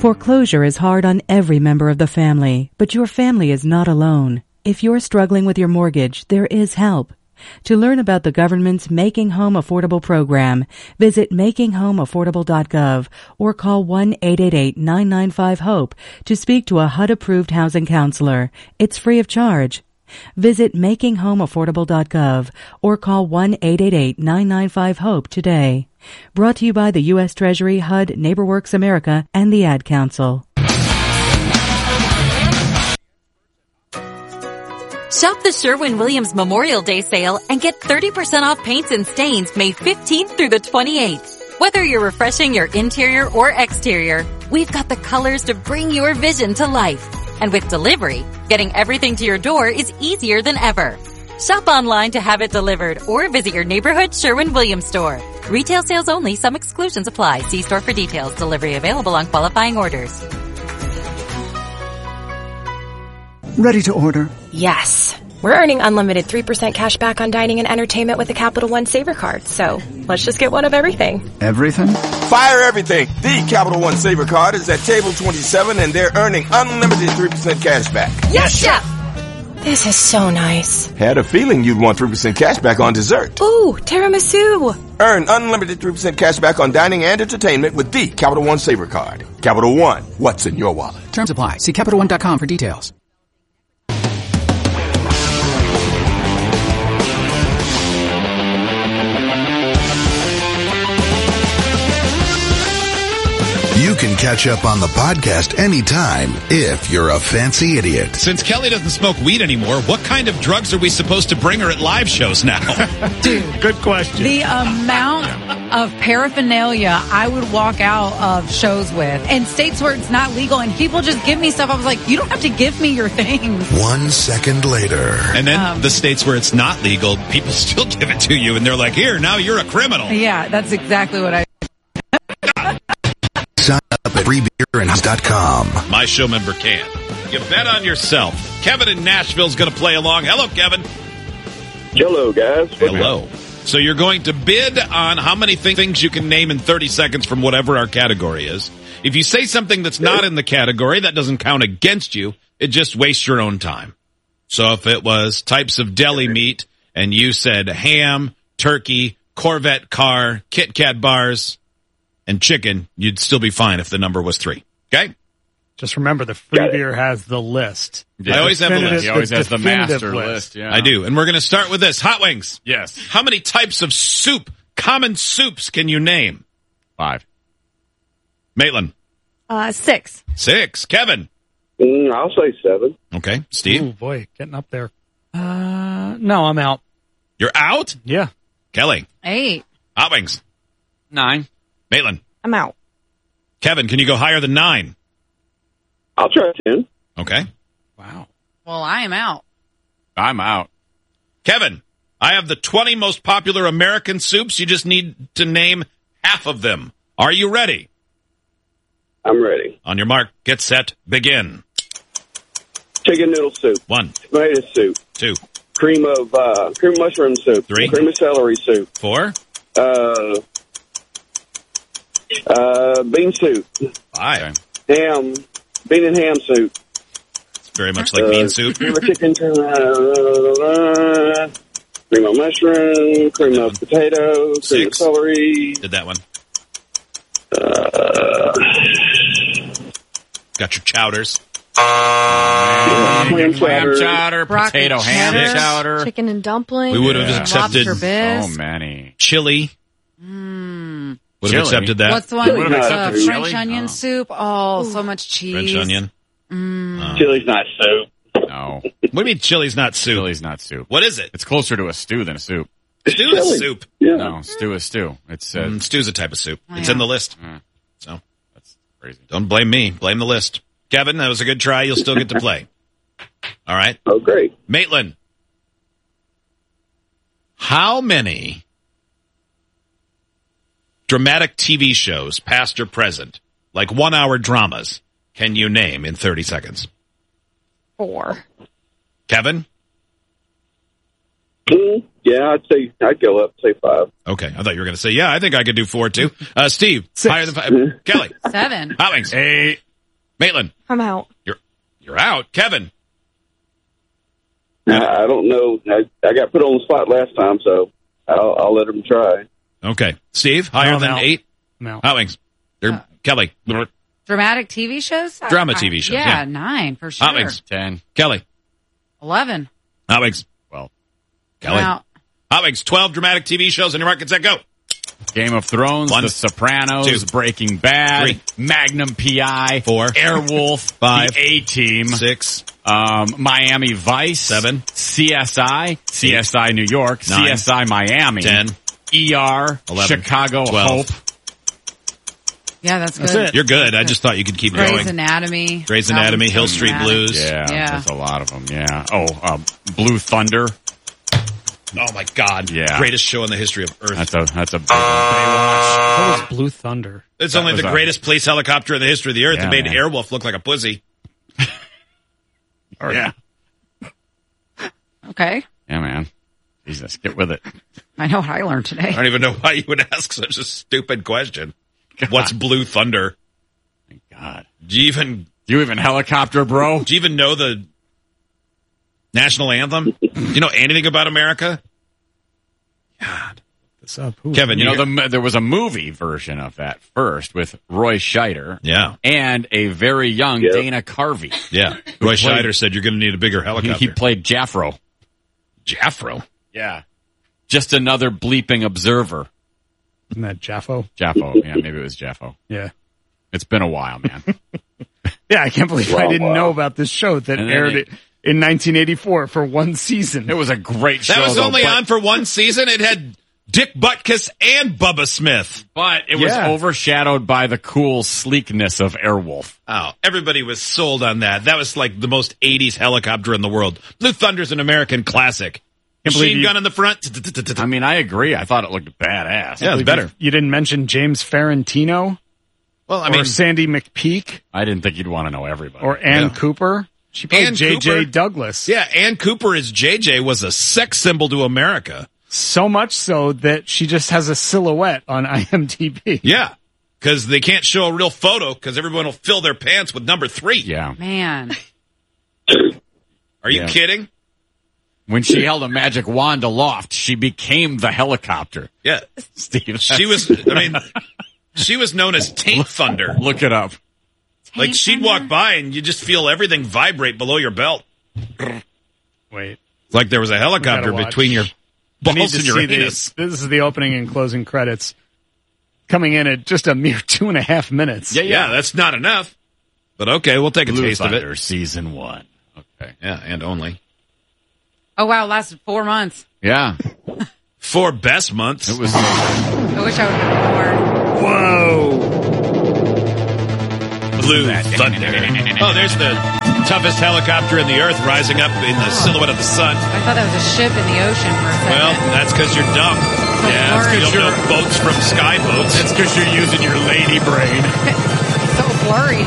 Foreclosure is hard on every member of the family, but your family is not alone. If you're struggling with your mortgage, there is help. To learn about the government's Making Home Affordable program, visit makinghomeaffordable.gov or call 1-888-995-HOPE to speak to a HUD-approved housing counselor. It's free of charge. Visit makinghomeaffordable.gov or call 1-888-995-HOPE today. Brought to you by the U.S. Treasury, HUD, NeighborWorks America, and the Ad Council. Shop the Sherwin-Williams Memorial Day sale and get 30% off paints and stains May 15th through the 28th. Whether you're refreshing your interior or exterior, we've got the colors to bring your vision to life. And with delivery, getting everything to your door is easier than ever. Shop online to have it delivered or visit your neighborhood Sherwin-Williams store. Retail sales only. Some exclusions apply. See store for details. Delivery available on qualifying orders. Ready to order? Yes. We're earning unlimited 3% cash back on dining and entertainment with the Capital One Saver Card. So let's just get one of everything. Everything? Fire everything. The Capital One Saver Card is at table 27 and they're earning unlimited 3% cash back. Yes, Chef! This is so nice. Had a feeling you'd want 3% cash back on dessert. Ooh, tiramisu. Earn unlimited 3% cash back on dining and entertainment with the Capital One Saver Card. Capital One, what's in your wallet? Terms apply. See CapitalOne.com for details. You can catch up on the podcast anytime if you're a fancy idiot. Since Kelly doesn't smoke weed anymore, what kind of drugs are we supposed to bring her at live shows now? Dude, good question. The amount of paraphernalia I would walk out of shows with, and states where it's not legal, and people just give me stuff. I was like, you don't have to give me your things. 1 second later. And then the states where it's not legal, people still give it to you, and they're like, here, now you're a criminal. Yeah, that's exactly what I... Sign up at freebeerandhouse.com. My show member can. You bet on yourself. Kevin in Nashville's going to play along. Hello, Kevin. Hello, guys. Hello. So you're going to bid on how many things you can name in 30 seconds from whatever our category is. If you say something that's not in the category, that doesn't count against you. It just wastes your own time. So if it was types of deli meat and you said ham, turkey, Corvette car, Kit Kat bars, and chicken, you'd still be fine if the number was 3. Okay? Just remember, the free beer has the list. I always have the list. He always has the master list. Yeah. I do. And we're going to start with this. Hot wings. Yes. How many types of soup, common soups, can you name? 5. Maitland. 6. 6. Kevin. I'll say 7. Okay. Steve. Oh, boy. Getting up there. No, I'm out. You're out? Yeah. Kelly. 8. Hot wings. 9. Maitland. I'm out. Kevin, can you go higher than 9? I'll try 10. Okay. Wow. Well, I am out. I'm out. Kevin, I have the 20 most popular American soups. You just need to name half of them. Are you ready? I'm ready. On your mark, get set, begin. Chicken noodle soup. 1. Tomato soup. 2. Cream mushroom soup. 3. Cream of celery soup. 4. Bean soup. 5. Ham. Bean and ham soup. It's very much like bean soup. Cream of chicken. Cream of mushroom. Cream of potato. Cream of celery. Did that one. Got your chowders. Clam chowder, potato ham chowder. Chicken and dumpling. We would have accepted so many. Chili. Would have accepted that. What's the one? French French onion soup. Oh, so much cheese. French onion. Chili's not soup. No. What do you mean chili's not soup? Chili's not soup. What is it? It's closer to a stew than a soup. Stew is soup. Yeah. No, stew is stew. It's stew's a type of soup. It's in the list. So that's crazy. Don't blame me. Blame the list. Kevin, that was a good try. You'll still get to play. All right. Oh, great. Maitland. How many dramatic TV shows, past or present, like 1-hour dramas, can you name in 30 seconds? 4. Kevin? Yeah, I'd go up, say 5. Okay, I thought you were going to say, yeah, I think I could do 4 too. Steve? 6. Higher than 5. Kelly? 7. Hot wings? 8. Maitland, I'm out. you're out. Kevin. I don't know. I got put on the spot last time, so I'll let him try. Okay. Steve, higher than 8? No. Hot Wings. Kelly. Dramatic TV shows? Drama TV shows, yeah. 9 for sure. Hot Wings. 10. Kelly. 11. Hot Wings. 12. Kelly. Out. Hot Wings. 12 dramatic TV shows on your market set. Go. Game of Thrones, 1, The Sopranos, 2, Breaking Bad, 3, Magnum PI, 4, Airwolf, 5, The A-Team, 6, Miami Vice, 7, CSI New York, 9, CSI Miami, 10, ER, 11, Chicago 12. Hope. Yeah, that's good. That's it. You're good. I just thought you could keep Grey's going. Anatomy. Grey's Anatomy, Hill Street Blues. Yeah, Yeah. that's a lot of them, yeah. Oh, Blue Thunder. Oh, my God. Yeah. Greatest show in the history of Earth. That's a big one. What was Blue Thunder? It's That only was the greatest police helicopter in the history of the Earth. Yeah, It made man. Airwolf look like a pussy. Yeah. Okay. Yeah, man. Jesus, get with it. I know what I learned today. I don't even know why you would ask such a stupid question. What's Blue Thunder? Thank God. Do you even helicopter, bro? Do you even know the national anthem? Do you know anything about America? God. What's up? Kevin, You know, there was a movie version of that first with Roy Scheider. Yeah. And a very young Dana Carvey. Yeah. Roy Scheider said you're going to need a bigger helicopter. He played Jaffro. Jaffro? Yeah. Just another bleeping observer. Isn't that Jaffo? Jaffo. Yeah, maybe it was Jaffo. Yeah. It's been a while, man. Yeah, I can't believe I didn't know about this show that And then aired it in 1984 for one season. It was a great show. That was only but on for one season. It had Dick Butkus and Bubba Smith. But it was overshadowed by the cool sleekness of Airwolf. Oh, everybody was sold on that. That was like the most 80s helicopter in the world. Blue Thunder's an American classic. Machine gun in the front. I mean, I agree. I thought it looked badass. Yeah, it was better. You didn't mention James Ferrantino? Well, I or mean, Sandy McPeak? I didn't think you'd want to know everybody. Or Ann Cooper? She played Ann J.J. Cooper? Douglas. Yeah, Ann Cooper as JJ was a sex symbol to America. So much so that she just has a silhouette on IMDb. Yeah, because they can't show a real photo because everyone will fill their pants with number 3. Yeah. Man. Are you kidding? When she held a magic wand aloft, she became the helicopter. Yeah. Steve. She was, she was known as Taint Thunder. Look it up. Like, she'd walk by and you just feel everything vibrate below your belt. Wait. It's like there was a helicopter between your I need balls to and your see anus. this is the opening and closing credits. Coming in at just a mere 2.5 minutes. Yeah, that's not enough. But okay, we'll take a Blue taste Thunder, of it. Season 1. Okay. Yeah, and only. Oh, wow. It lasted 4 months. Yeah. 4 best months. It was. I wish I would have been more. Whoa. Blue Thunder. Oh, there's the toughest helicopter in the earth rising up in the silhouette of the sun. I thought that was a ship in the ocean for a second. Well, that's because you're dumb. Yeah, that's because you don't know boats from sky boats. That's because you're using your lady brain. So blurry.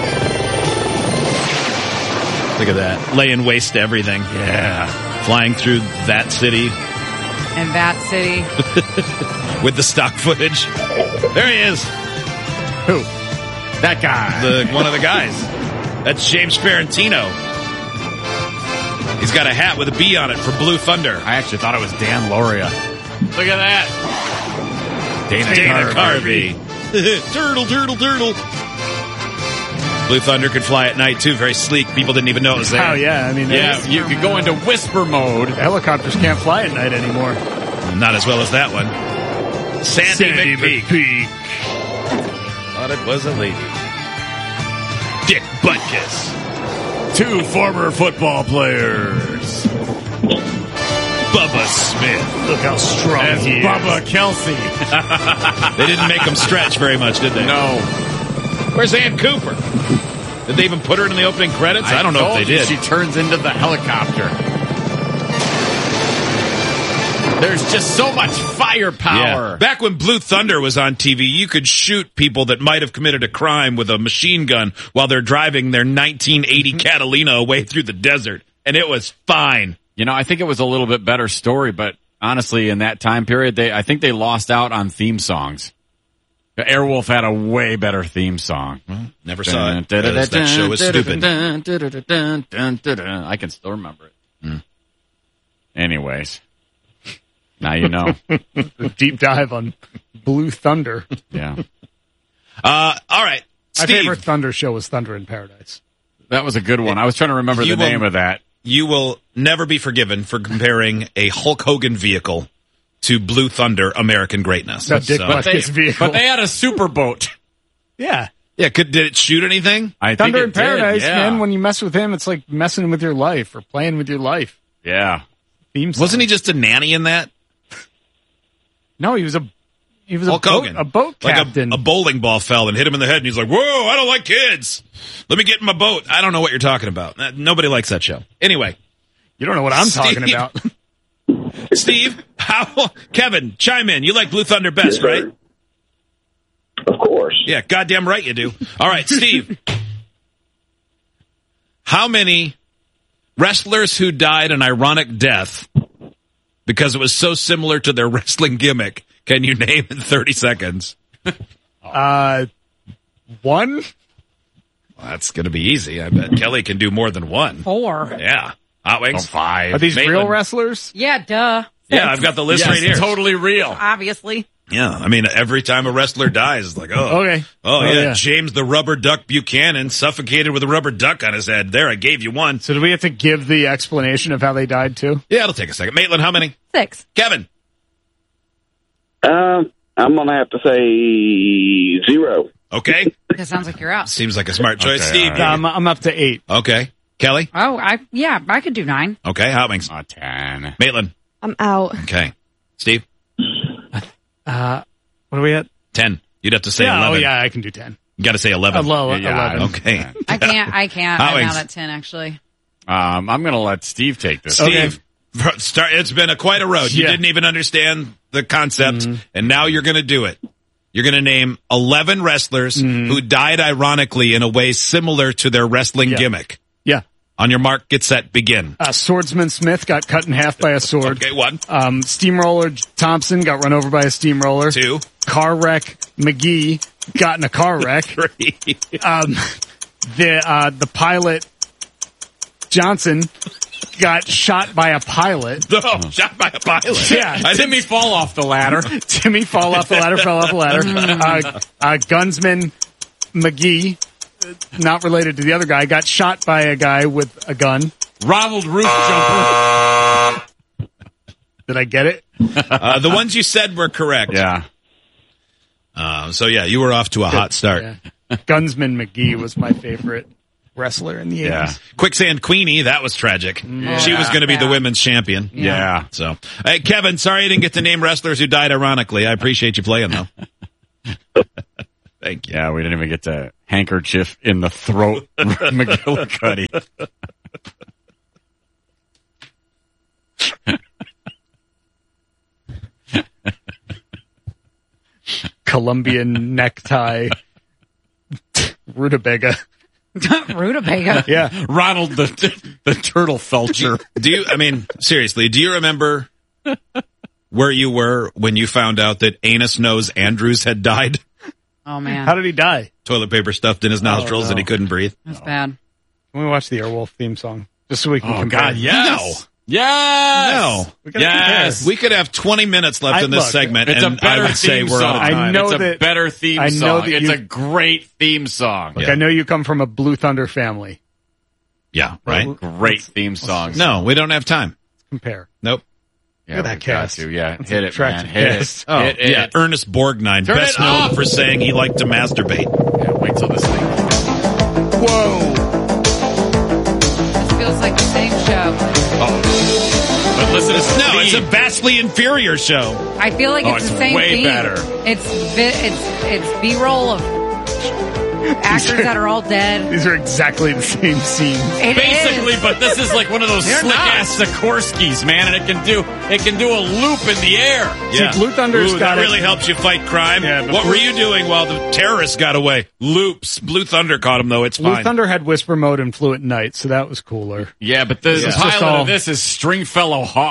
Look at that. Laying waste to everything. Yeah. Flying through that city. And that city. With the stock footage. There he is. Who? That guy. One of the guys. That's James Ferrantino. He's got a hat with a B on it for Blue Thunder. I actually thought it was Dan Loria. Look at that. Dana Carvey. Turtle. Blue Thunder could fly at night, too. Very sleek. People didn't even know it was there. Oh, yeah. I mean, Yeah, you could go into whisper mode. Helicopters can't fly at night anymore. Not as well as that one. Sandy McPeak. Thought it was a lady. Dick Butkus. 2 former football players. Bubba Smith. Look how strong And he is. Bubba Kelsey. They didn't make him stretch very much, did they? No. Where's Ann Cooper? Did they even put her in the opening credits? I don't know if they did. She turns into the helicopter. There's just so much firepower. Yeah. Back when Blue Thunder was on TV, you could shoot people that might have committed a crime with a machine gun while they're driving their 1980 Catalina away through the desert. And it was fine. You know, I think it was a little bit better story, but honestly, in that time period, I think they lost out on theme songs. Airwolf had a way better theme song. Never saw it. That show is stupid. I can still remember it. Anyways, now you know. A deep dive on Blue Thunder. Yeah. All right. Steve. My favorite Thunder show was Thunder in Paradise. That was a good one. I was trying to remember the name of that. You will never be forgiven for comparing a Hulk Hogan vehicle to Blue Thunder American Greatness. Vehicle. But they had a super boat. Yeah. Yeah, did it shoot anything? Thunder in Paradise, man, when you mess with him, it's like messing with your life or playing with your life. Yeah. Wasn't he just a nanny in that? No, he was a Hulk Hogan. A boat captain. Like a bowling ball fell and hit him in the head, and he's like, whoa, I don't like kids. Let me get in my boat. I don't know what you're talking about. Nobody likes that show. Anyway. You don't know what I'm talking about. Steve, Kevin, chime in. You like Blue Thunder best, right? Of course. Yeah, goddamn right you do. All right, Steve. How many wrestlers who died an ironic death because it was so similar to their wrestling gimmick can you name in 30 seconds? One? Well, that's going to be easy. I bet Kelly can do more than one. 4. Yeah. Hot Wings? 5. Are these real wrestlers? Yeah, duh. Yeah, I've got the list right here. Totally real. Obviously. Yeah, I mean, every time a wrestler dies, it's like, okay. Oh, yeah, James the Rubber Duck Buchanan suffocated with a rubber duck on his head. There, I gave you one. So do we have to give the explanation of how they died, too? Yeah, it'll take a second. Maitland, how many? 6. Kevin? I'm going to have to say 0. Okay. That sounds like you're out. Seems like a smart choice. Okay, Steve? right. I'm up to 8. Okay. Kelly? Oh, I could do 9. Okay, Hot Wings? 10. Maitland? I'm out. Okay. Steve? What are we at? 10. You'd have to say 11. Oh, yeah, I can do 10. You got to say 11. 11. Okay. I can't. Hot I'm Wings? out at 10, actually. I'm going to let Steve take this. Steve, it's been quite a road. You didn't even understand the concept, and now you're going to do it. You're going to name 11 wrestlers who died ironically in a way similar to their wrestling gimmick. Yeah. On your mark, get set, begin. Swordsman Smith got cut in half by a sword. Okay, 1. Steamroller Thompson got run over by a steamroller. 2. Car wreck McGee got in a car wreck. 3. The pilot Johnson got shot by a pilot. Oh, shot by a pilot. Yeah. Timmy fall off the ladder. Timmy fell off the ladder. Gunsman McGee, not related to the other guy, got shot by a guy with a gun. Ronald Roof Jumper. Did I get it? The ones you said were correct. Yeah. So, you were off to a hot start. Yeah. Gunsman McGee was my favorite wrestler in the 80s. Yeah. Quicksand Queenie, that was tragic. She was going to be the women's champion. Yeah. So, hey, Kevin, sorry you didn't get to name wrestlers who died ironically. I appreciate you playing, though. Thank you. Yeah, we didn't even get to handkerchief in the throat McGillicuddy. Colombian necktie. Rutabaga. Rutabaga. Yeah. Ronald the turtle felcher. Seriously, do you remember where you were when you found out that Anus Nose Andrews had died? Oh, man. How did he die? Toilet paper stuffed in his nostrils and he couldn't breathe. That's bad. Can we watch the Airwolf theme song? Just so we can compare. God, yes. Yes. Yes. We could have 20 minutes left in this segment, it's and a better I would say theme we're out of song. time. It's a better theme song. It's a great theme song. Look, I know you come from a Blue Thunder family. Yeah, right? Great theme song. No, we don't have time. Compare. Nope. Yeah, look at that cast. Yeah, That's hit it, man. Hit it. Oh, Hit it. yeah. Ernest Borgnine, Turn best it known up. for saying he liked to masturbate. Yeah, wait till this thing. Whoa. This feels like the same show. But listen to Steve. No, it's a vastly inferior show. I feel like it's the same way theme. better. It's B-roll of actors that are all dead. These are exactly the same scenes. Basically, but this is like one of those slick-ass Sikorsky's, man, and it can do a loop in the air. Yeah. See, Blue Thunder's got that really helps you fight crime. Yeah, what were you doing while the terrorists got away? Loops. Blue Thunder caught him, though. It's Blue fine. Thunder had whisper mode and fluent night, so that was cooler. Yeah, but the just pilot all- of this is Stringfellow Hawk.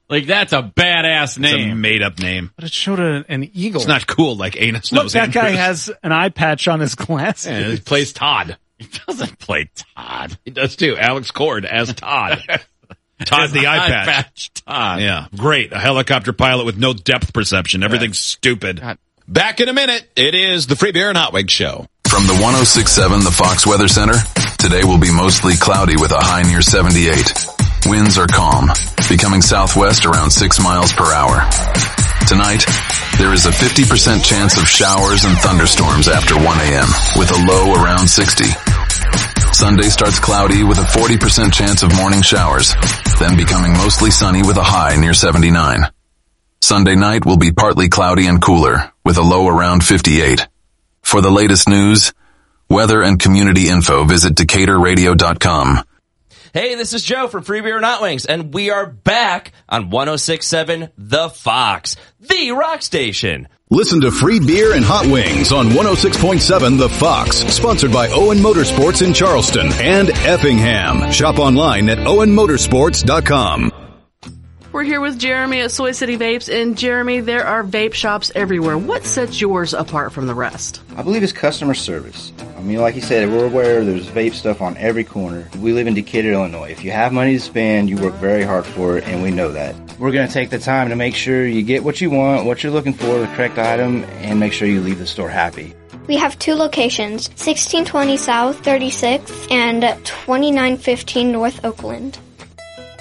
Like, that's a badass name. It's a made-up name. But it showed an eagle. It's not cool like Anus Look, Nose that guy Andrews. has an eye patch on his glasses. Yeah, he plays Todd. He doesn't play Todd. He does too. Alex Cord as Todd. Todd the eye patch. Todd. Yeah, great. A helicopter pilot with no depth perception. Everything's stupid. Back in a minute. It is the Free Beer and Hot Wings Show. From the 106.7 The Fox Weather Center, today will be mostly cloudy with a high near 78. Winds are calm, becoming southwest around 6 miles per hour. Tonight, there is a 50% chance of showers and thunderstorms after 1 a.m. with a low around 60. Sunday starts cloudy with a 40% chance of morning showers, then becoming mostly sunny with a high near 79. Sunday night will be partly cloudy and cooler with a low around 58. For the latest news, weather, and community info, visit DecaturRadio.com. Hey, this is Joe from Free Beer and Hot Wings, and we are back on 106.7 The Fox, the rock station. Listen to Free Beer and Hot Wings on 106.7 The Fox, sponsored by Owen Motorsports in Charleston and Effingham. Shop online at owenmotorsports.com. We're here with Jeremy at Soy City Vapes, and Jeremy, there are vape shops everywhere. What sets yours apart from the rest? I believe it's customer service. I mean, like you said, we're aware there's vape stuff on every corner. We live in Decatur, Illinois. If you have money to spend, you work very hard for it, and we know that. We're going to take the time to make sure you get what you want, what you're looking for, the correct item, and make sure you leave the store happy. We have 2 locations, 1620 South 36th and 2915 North Oakland.